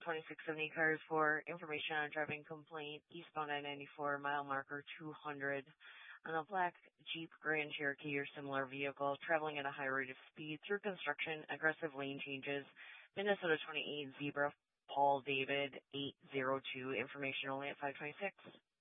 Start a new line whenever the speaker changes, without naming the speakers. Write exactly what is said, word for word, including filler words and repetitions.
twenty-six seventy cars for information on driving complaint eastbound I ninety-four, mile marker two hundred. On a black Jeep Grand Cherokee or similar vehicle traveling at a high rate of speed through construction, aggressive lane changes, Minnesota twenty-eight Zebra, Paul David eight zero two, information only at five twenty-six.